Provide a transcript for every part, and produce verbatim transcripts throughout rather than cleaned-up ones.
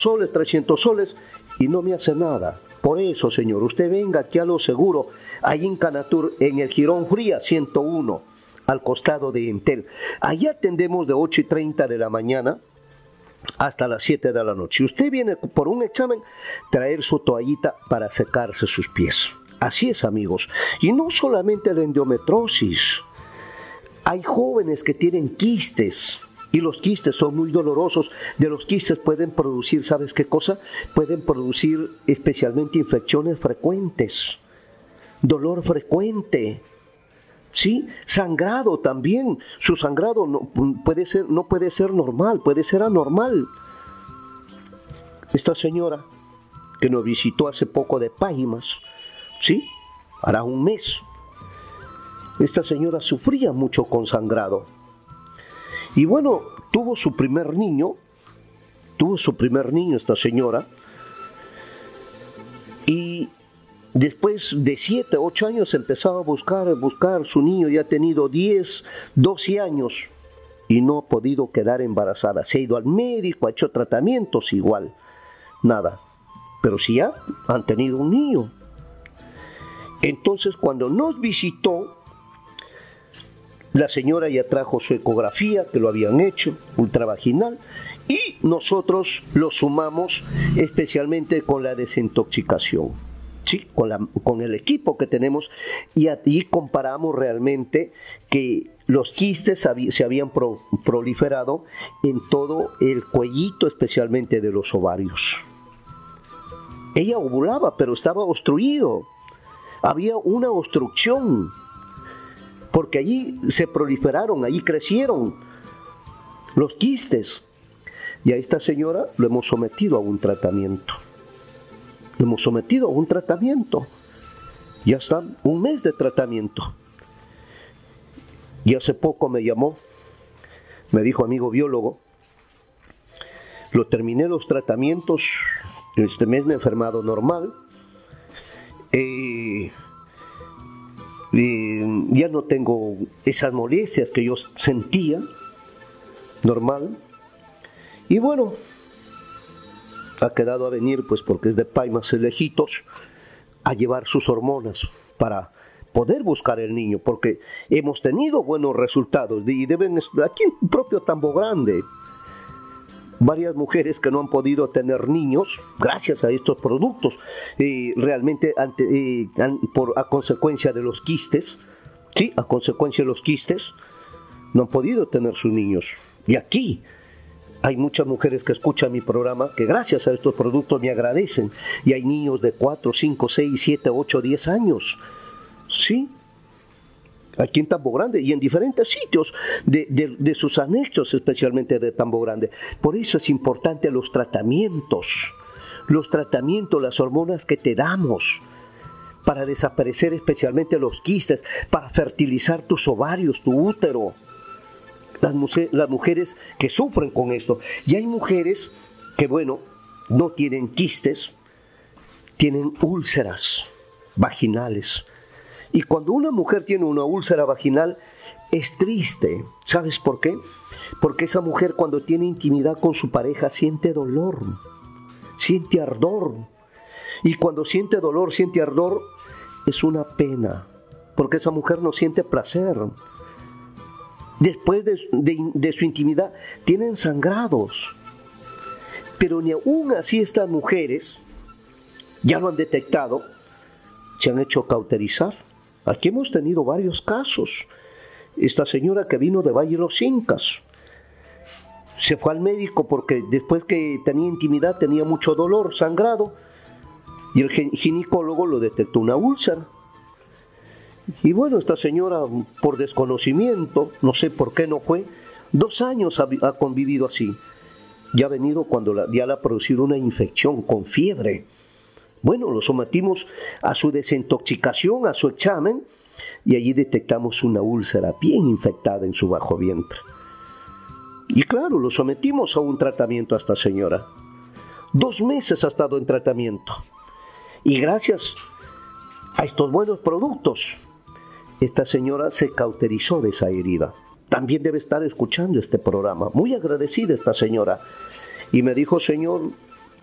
soles, trescientos soles, y no me hace nada. Por eso, señor, usted venga aquí a Lo Seguro, ahí en Canatur, en el Jirón Fría ciento uno, al costado de Entel. Allí atendemos de ocho y treinta de la mañana hasta las siete de la noche. Usted viene por un examen, traer su toallita para secarse sus pies. Así es, amigos. Y no solamente la endometriosis. Hay jóvenes que tienen quistes. Y los quistes son muy dolorosos. De los quistes pueden producir, ¿sabes qué cosa? Pueden producir especialmente infecciones frecuentes, dolor frecuente, ¿sí? Sangrado también. Su sangrado no puede ser, no puede ser normal, puede ser anormal. Esta señora que nos visitó hace poco de Páginas, ¿sí? Hará un mes. Esta señora sufría mucho con sangrado. Y bueno, tuvo su primer niño, tuvo su primer niño esta señora, y después de siete, ocho años empezaba a buscar, buscar su niño, ya ha tenido diez, doce años, y no ha podido quedar embarazada. Se ha ido al médico, ha hecho tratamientos, igual, nada. Pero sí ya han tenido un niño. Entonces, cuando nos visitó, la señora ya trajo su ecografía, que lo habían hecho, ultravaginal, y nosotros lo sumamos especialmente con la desintoxicación, ¿sí? Con, la, con el equipo que tenemos, y ahí comparamos realmente que los quistes se habían pro, proliferado en todo el cuellito, especialmente de los ovarios. Ella ovulaba, pero estaba obstruido, había una obstrucción, porque allí se proliferaron, allí crecieron los quistes. Y a esta señora lo hemos sometido a un tratamiento. Lo hemos sometido a un tratamiento. Ya está un mes de tratamiento. Y hace poco me llamó, me dijo, amigo biólogo, lo terminé los tratamientos, este mes me he enfermado normal, eh, Eh, ya no tengo esas molestias que yo sentía, normal. Y bueno, ha quedado a venir, pues porque es de Paimas lejitos, a llevar sus hormonas para poder buscar el niño, porque hemos tenido buenos resultados. Y deben, aquí en propio Tambo Grande, varias mujeres que no han podido tener niños gracias a estos productos, eh, realmente ante, eh, por, a consecuencia de los quistes, sí, a consecuencia de los quistes, no han podido tener sus niños. Y aquí hay muchas mujeres que escuchan mi programa que gracias a estos productos me agradecen. Y hay niños de cuatro, cinco, seis, siete, ocho, diez años, sí, aquí en Tambo Grande y en diferentes sitios de, de, de sus anexos, especialmente de Tambo Grande. Por eso es importante los tratamientos, los tratamientos, las hormonas que te damos para desaparecer especialmente los quistes, para fertilizar tus ovarios, tu útero. Las, las mujeres que sufren con esto. Y hay mujeres que, bueno, no tienen quistes, tienen úlceras vaginales. Y cuando una mujer tiene una úlcera vaginal, es triste. ¿Sabes por qué? Porque esa mujer cuando tiene intimidad con su pareja siente dolor, siente ardor. Y cuando siente dolor, siente ardor, es una pena, porque esa mujer no siente placer. Después de, de, de su intimidad, tienen sangrados. Pero ni aún así estas mujeres, ya lo han detectado, se han hecho cauterizar. Aquí hemos tenido varios casos. Esta señora que vino de Valle de los Incas se fue al médico porque después que tenía intimidad tenía mucho dolor, sangrado, y el ginecólogo lo detectó una úlcera. Y bueno, esta señora, por desconocimiento, no sé por qué no fue, dos años ha, ha convivido así. Ya ha venido cuando la, ya le ha producido una infección con fiebre. Bueno, lo sometimos a su desintoxicación, a su examen, y allí detectamos una úlcera bien infectada en su bajo vientre. Y claro, lo sometimos a un tratamiento a esta señora. Dos meses ha estado en tratamiento. Y gracias a estos buenos productos, esta señora se cauterizó de esa herida. También debe estar escuchando este programa. Muy agradecida esta señora. Y me dijo, señor,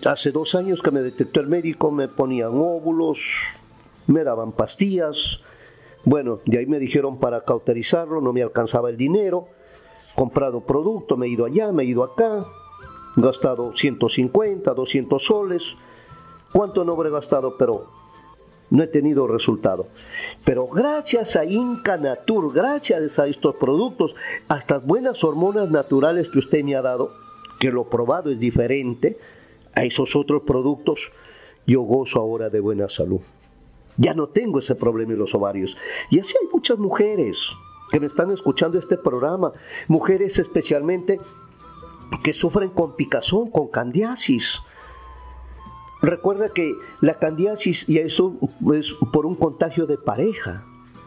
Hace dos años que me detectó el médico, me ponían óvulos, me daban pastillas. Bueno, de ahí me dijeron para cauterizarlo, no me alcanzaba el dinero. Comprado producto, me he ido allá, me he ido acá, gastado ciento cincuenta, doscientos soles. ¿Cuánto no habré gastado? Pero no he tenido resultado. Pero gracias a Inca Natur, gracias a estos productos, a estas buenas hormonas naturales que usted me ha dado, que lo probado es diferente a esos otros productos, yo gozo ahora de buena salud. Ya no tengo ese problema en los ovarios. Y así hay muchas mujeres que me están escuchando este programa, mujeres especialmente que sufren con picazón, con candiasis. Recuerda que la candiasis, y eso es por un contagio de pareja.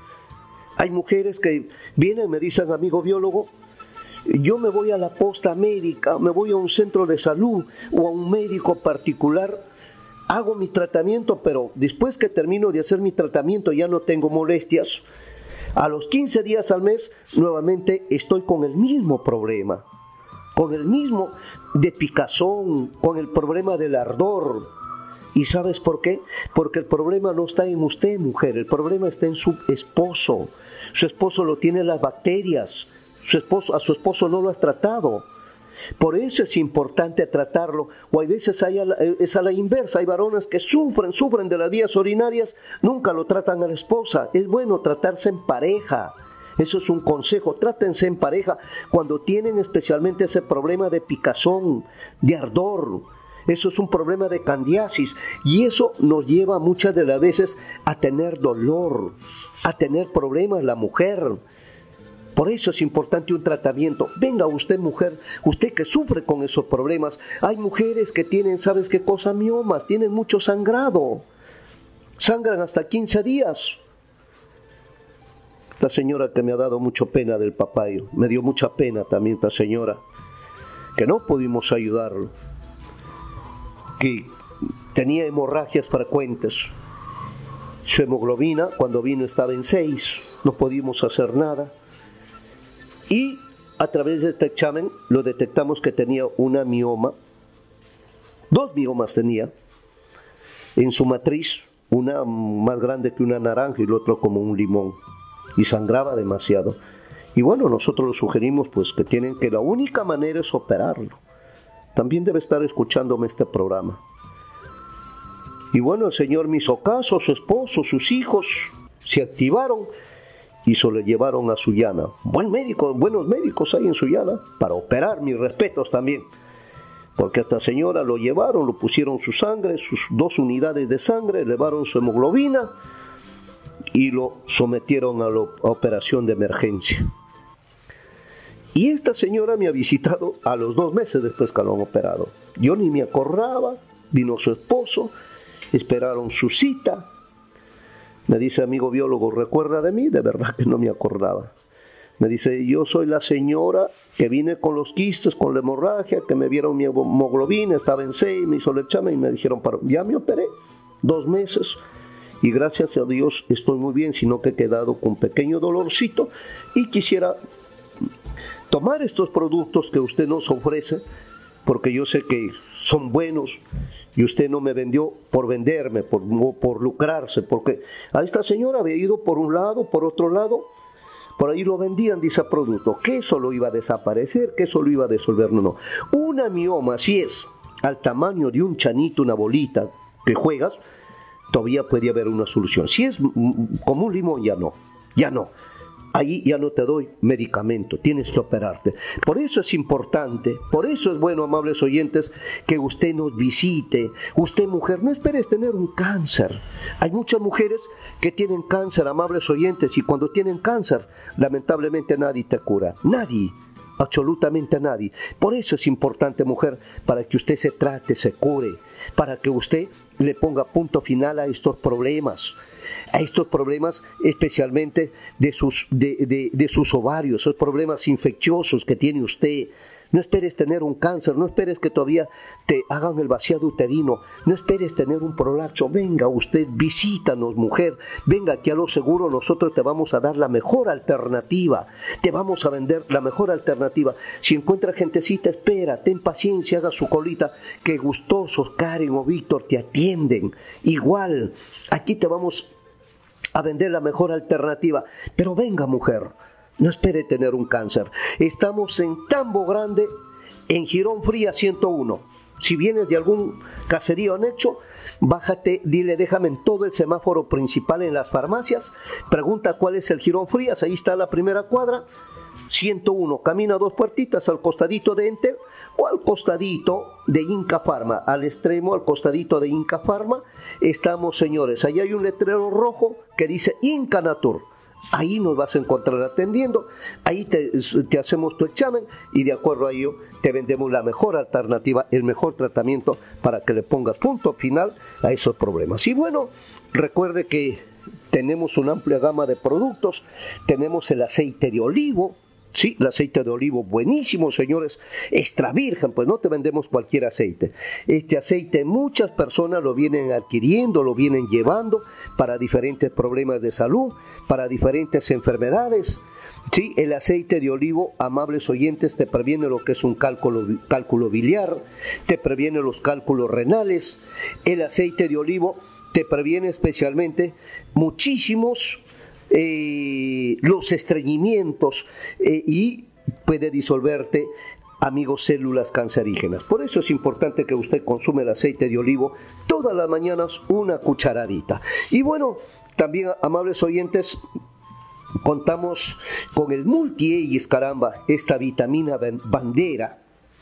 Hay mujeres que vienen y me dicen, amigo biólogo, yo me voy a la posta médica, me voy a un centro de salud o a un médico particular, hago mi tratamiento, pero después que termino de hacer mi tratamiento ya no tengo molestias. A los quince días al mes, nuevamente estoy con el mismo problema, con el mismo de picazón, con el problema del ardor. ¿Y sabes por qué? Porque el problema no está en usted, mujer, el problema está en su esposo. Su esposo lo tiene las bacterias, su esposo, a su esposo no lo has tratado. Por eso es importante tratarlo, o hay veces hay a la, es a la inversa, hay varones que sufren, sufren de las vías urinarias, nunca lo tratan a la esposa. Es bueno tratarse en pareja, eso es un consejo, trátense en pareja cuando tienen especialmente ese problema de picazón, de ardor, eso es un problema de candiasis, y eso nos lleva muchas de las veces a tener dolor, a tener problemas la mujer. Por eso es importante un tratamiento. Venga usted, mujer, usted que sufre con esos problemas. Hay mujeres que tienen, ¿sabes qué cosa? Miomas, tienen mucho sangrado. Sangran hasta quince días. Esta señora que me ha dado mucho pena del papayo, me dio mucha pena también esta señora, que no pudimos ayudarlo, que tenía hemorragias frecuentes. Su hemoglobina cuando vino estaba en seis, no pudimos hacer nada. Y a través de este examen lo detectamos que tenía una mioma, dos miomas tenía, en su matriz, una más grande que una naranja y el otro como un limón, y sangraba demasiado. Y bueno, nosotros le sugerimos pues que tienen que la única manera es operarlo. También debe estar escuchándome este programa. Y bueno, el Señor me hizo caso, su esposo, sus hijos se activaron y se lo llevaron a Sullana. Buen médico, buenos médicos hay en Sullana para operar, mis respetos también. Porque a esta señora lo llevaron, lo pusieron su sangre, sus dos unidades de sangre, elevaron su hemoglobina y lo sometieron a la operación de emergencia. Y esta señora me ha visitado a los dos meses después que lo han operado. Yo ni me acordaba, vino su esposo, esperaron su cita. Me dice, amigo biólogo, ¿recuerda de mí? De verdad que no me acordaba. Me dice, yo soy la señora que vine con los quistes, con la hemorragia, que me vieron mi hemoglobina, estaba en seis, me hizo el examen y me dijeron, ya me operé, dos meses, y gracias a Dios estoy muy bien, sino que he quedado con un pequeño dolorcito y quisiera tomar estos productos que usted nos ofrece, porque yo sé que son buenos, y usted no me vendió por venderme, por, por lucrarse, porque a esta señora había ido por un lado, por otro lado, por ahí lo vendían, dice producto, que eso lo iba a desaparecer, que eso lo iba a disolver, no, no. Una mioma, si es al tamaño de un chanito, una bolita que juegas, todavía puede haber una solución. Si es como un limón, ya no, ya no. Ahí ya no te doy medicamento, tienes que operarte. Por eso es importante, por eso es bueno, amables oyentes, que usted nos visite. Usted, mujer, no esperes tener un cáncer. Hay muchas mujeres que tienen cáncer, amables oyentes, y cuando tienen cáncer, lamentablemente nadie te cura. Nadie, absolutamente nadie. Por eso es importante, mujer, para que usted se trate, se cure, para que usted le ponga punto final a estos problemas. A estos problemas especialmente de sus, de, de, de sus ovarios, esos problemas infecciosos que tiene usted, no esperes tener un cáncer, no esperes que todavía te hagan el vaciado uterino, no esperes tener un prolapso. Venga usted, visítanos, mujer, venga aquí a Lo Seguro, nosotros te vamos a dar la mejor alternativa, te vamos a vender la mejor alternativa. Si encuentra gentecita, espera, ten paciencia, haga su colita, que gustosos Karen o Víctor te atienden. Igual, aquí te vamos a vender la mejor alternativa, pero venga, mujer, no espere tener un cáncer. Estamos en Tambo Grande, en Girón Frías ciento uno. Si vienes de algún caserío anexo, bájate, dile déjame en todo el semáforo principal en las farmacias, pregunta cuál es el Girón Frías, ahí está la primera cuadra, ciento uno, camina dos puertitas al costadito de Enter o al costadito de Inca Pharma, al extremo, al costadito de Inca Pharma, estamos, señores, ahí hay un letrero rojo que dice Inca Natur. Ahí nos vas a encontrar atendiendo, ahí te, te hacemos tu examen y de acuerdo a ello te vendemos la mejor alternativa, el mejor tratamiento para que le pongas punto final a esos problemas. Y bueno, recuerde que tenemos una amplia gama de productos, tenemos el aceite de olivo. Sí, el aceite de olivo buenísimo, señores, extra virgen, pues no te vendemos cualquier aceite. Este aceite muchas personas lo vienen adquiriendo, lo vienen llevando para diferentes problemas de salud, para diferentes enfermedades. Sí, el aceite de olivo, amables oyentes, te previene lo que es un cálculo, cálculo biliar, te previene los cálculos renales. El aceite de olivo te previene especialmente muchísimos Eh, los estreñimientos eh, y puede disolverte, amigos, células cancerígenas. Por eso es importante que usted consume el aceite de olivo todas las mañanas, una cucharadita. Y bueno, también, amables oyentes, contamos con el Multi-Aegis, caramba, esta vitamina bandera,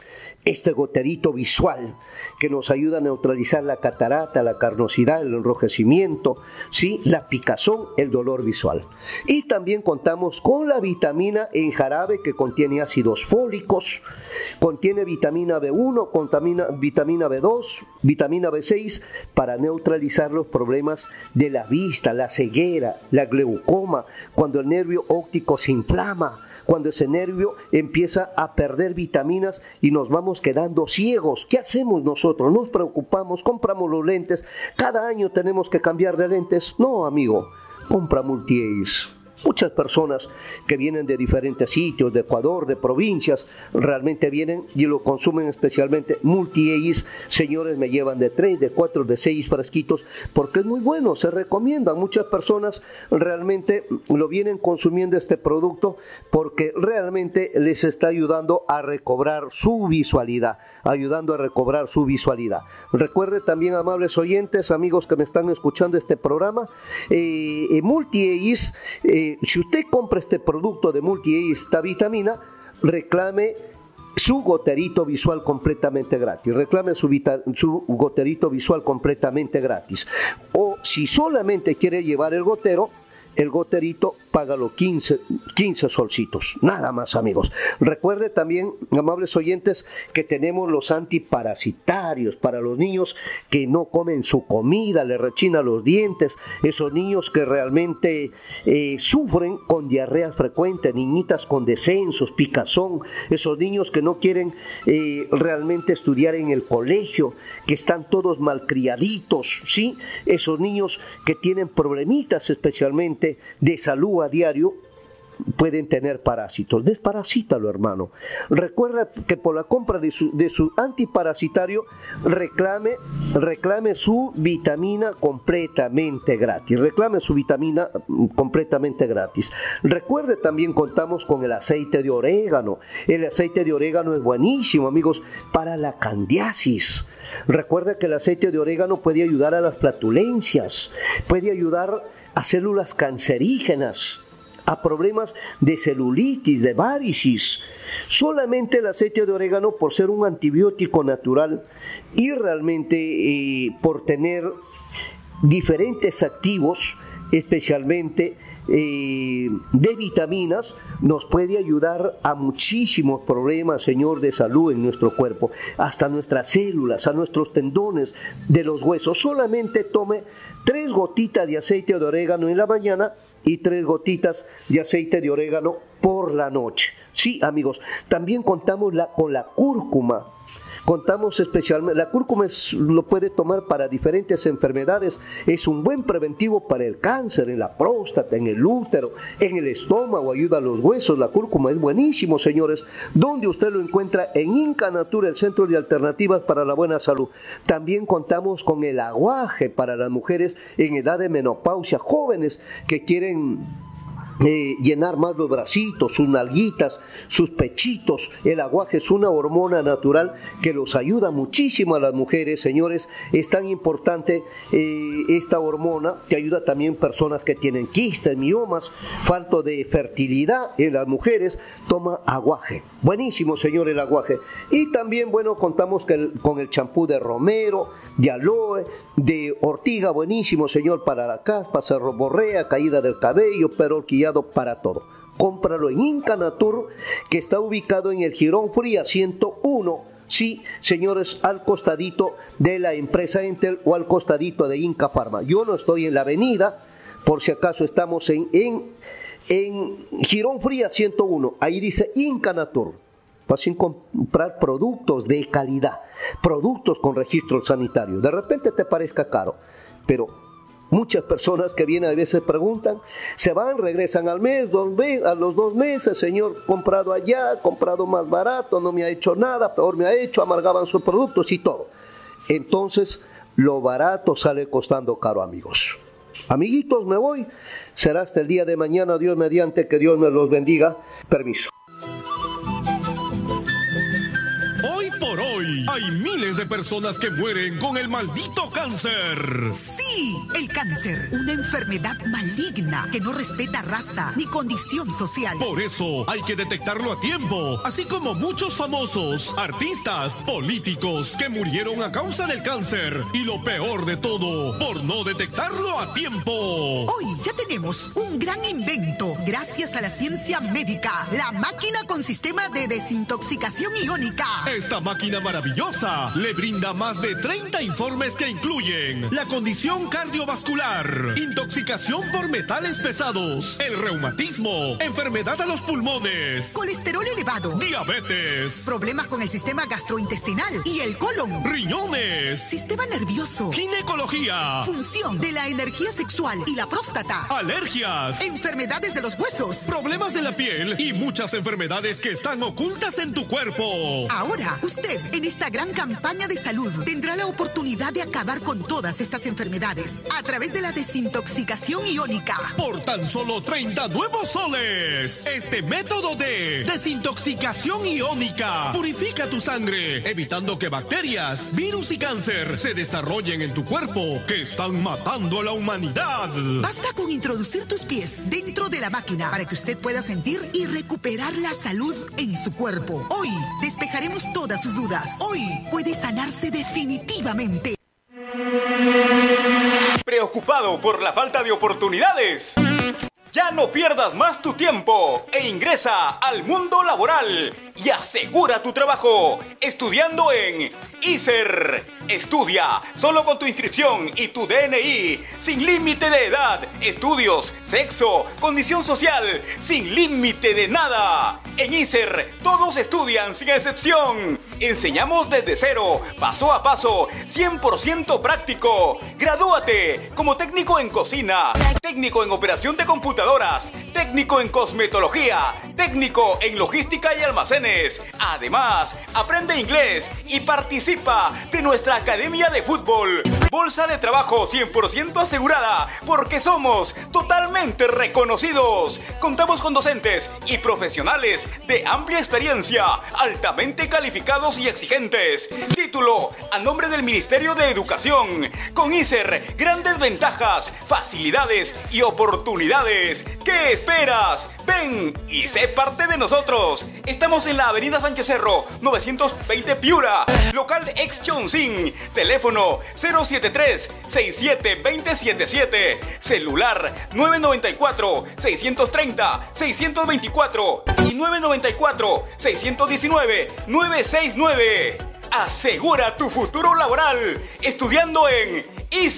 este goterito visual que nos ayuda a neutralizar la catarata, la carnosidad, el enrojecimiento, ¿sí? La picazón, el dolor visual. Y también contamos con la vitamina en jarabe que contiene ácidos fólicos, contiene vitamina B uno, contamina, vitamina B dos, vitamina B seis para neutralizar los problemas de la vista, la ceguera, la glaucoma, cuando el nervio óptico se inflama, cuando ese nervio empieza a perder vitaminas y nos vamos quedando ciegos. ¿Qué hacemos nosotros? Nos preocupamos, compramos los lentes, cada año tenemos que cambiar de lentes. No, amigo, compra Multi-Aegis. Muchas personas que vienen de diferentes sitios, de Ecuador, de provincias, realmente vienen y lo consumen especialmente Multi-Aegis. Señores, me llevan de tres, de cuatro, de seis frasquitos, porque es muy bueno, se recomienda. Muchas personas realmente lo vienen consumiendo este producto porque realmente les está ayudando a recobrar su visualidad, ayudando a recobrar su visualidad. Recuerde también, amables oyentes, amigos que me están escuchando este programa, eh, eh, Multi-Aegis, eh, si usted compra este producto de Multi-Aegis, esta vitamina, reclame su goterito visual completamente gratis. Reclame su, vita, su goterito visual completamente gratis. O si solamente quiere llevar el gotero, el goterito, págalo quince, quince solcitos, nada más, amigos. Recuerde también, amables oyentes, que tenemos los antiparasitarios para los niños que no comen su comida, le rechinan los dientes, esos niños que realmente eh, sufren con diarrea frecuente, niñitas con descensos, picazón, esos niños que no quieren eh, realmente estudiar en el colegio, que están todos malcriaditos, ¿sí? Esos niños que tienen problemitas especialmente de salud a diario, pueden tener parásitos. Desparasítalo, hermano. Recuerda que por la compra de su, de su antiparasitario reclame, reclame su vitamina completamente gratis. Reclame su vitamina completamente gratis. Recuerde también, contamos con el aceite de orégano. El aceite de orégano es buenísimo, amigos, para la candiasis. Recuerda que el aceite de orégano puede ayudar a las flatulencias, puede ayudar a células cancerígenas, a problemas de celulitis, de varicis. Solamente el aceite de orégano, por ser un antibiótico natural y realmente eh, por tener diferentes activos, especialmente eh, de vitaminas, nos puede ayudar a muchísimos problemas, señor, de salud en nuestro cuerpo, hasta nuestras células, a nuestros tendones de los huesos. Solamente tome tres gotitas de aceite de orégano en la mañana y tres gotitas de aceite de orégano por por la noche. Sí, amigos, también contamos la, con la cúrcuma. Contamos especialmente, la cúrcuma es, lo puede tomar para diferentes enfermedades, es un buen preventivo para el cáncer, en la próstata, en el útero, en el estómago, ayuda a los huesos. La cúrcuma es buenísimo, señores, donde usted lo encuentra en Inca Natura, el centro de alternativas para la buena salud. También contamos con el aguaje para las mujeres en edad de menopausia, jóvenes que quieren Eh, llenar más los bracitos, sus nalguitas, sus pechitos. El aguaje es una hormona natural que los ayuda muchísimo a las mujeres, señores. Es tan importante eh, esta hormona que ayuda también a personas que tienen quistes, miomas, falta de fertilidad en las mujeres. Toma aguaje, buenísimo, señor, el aguaje. Y también, bueno, contamos que el, con el champú de romero, de aloe, de ortiga, buenísimo, señor, para la caspa, cerroborrea, caída del cabello, perol quillado, para todo. Cómpralo en Inca Natur, que está ubicado en el Jirón Fría ciento uno. Sí, señores, al costadito de la empresa Entel o al costadito de Inca Pharma. Yo no estoy en la avenida, por si acaso estamos en, en, en Jirón Fría ciento uno. Ahí dice Inca Natur. Vas a comprar productos de calidad, productos con registro sanitario. De repente te parezca caro, pero muchas personas que vienen a veces preguntan, se van, regresan al mes, dos meses, a los dos meses, señor, comprado allá, comprado más barato, no me ha hecho nada, peor me ha hecho, amargaban sus productos y todo. Entonces, lo barato sale costando caro, amigos. Amiguitos, me voy. Será hasta el día de mañana, Dios mediante, que Dios me los bendiga. Permiso. Hoy por hoy, hay miles de personas que mueren con el maldito cáncer. Sí, el cáncer, una enfermedad maligna que no respeta raza ni condición social. Por eso hay que detectarlo a tiempo, así como muchos famosos, artistas, políticos que murieron a causa del cáncer. Y lo peor de todo, por no detectarlo a tiempo. Hoy ya tenemos un gran invento, gracias a la ciencia médica, la máquina con sistema de desintoxicación iónica. Esta máquina maravillosa le brinda más de treinta informes que incluyen la condición cardiovascular, intoxicación por metales pesados, el reumatismo, enfermedad a los pulmones, colesterol elevado, diabetes, problemas con el sistema gastrointestinal y el colon, riñones, sistema nervioso, ginecología, función de la energía sexual y la próstata, alergias, enfermedades de los huesos, problemas de la piel y muchas enfermedades que están ocultas en tu cuerpo. Ahora, usted, en esta gran campaña de salud, tendrá la oportunidad de acabar con todas estas enfermedades a través de la desintoxicación iónica. Por tan solo treinta nuevos soles. Este método de desintoxicación iónica purifica tu sangre, evitando que bacterias, virus y cáncer se desarrollen en tu cuerpo, que están matando a la humanidad. Basta con introducir tus pies dentro de la máquina para que usted pueda sentir y recuperar la salud en su cuerpo. Hoy, despejaremos todas sus dudas. Hoy puede sanarse definitivamente. ¿Preocupado por la falta de oportunidades? Ya no pierdas más tu tiempo e ingresa al mundo laboral y asegura tu trabajo estudiando en I S E R. Estudia solo con tu inscripción y tu D N I, sin límite de edad, estudios, sexo, condición social, sin límite de nada. En I S E R todos estudian sin excepción. Enseñamos desde cero, paso a paso, cien por ciento práctico. Gradúate como técnico en cocina, técnico en operación de computadoras, técnico en cosmetología, técnico en logística y almacenes. Además, aprende inglés y participa de nuestra academia de fútbol. Bolsa de trabajo cien por ciento asegurada, porque somos totalmente reconocidos. Contamos con docentes y profesionales de amplia experiencia, altamente calificados y exigentes. Título a nombre del Ministerio de Educación. Con I S E R, grandes ventajas, facilidades y oportunidades. ¿Qué esperas? Ven y sé parte de nosotros. Estamos en la avenida Sánchez Cerro, novecientos veinte Piura, local ex Chonsin. Teléfono cero siete tres, seis siete dos cero siete siete. Celular nueve nueve cuatro, seis tres cero, seis dos cuatro y nueve nueve cuatro, seis uno nueve, nueve seis nueve. Asegura tu futuro laboral estudiando en I S E R.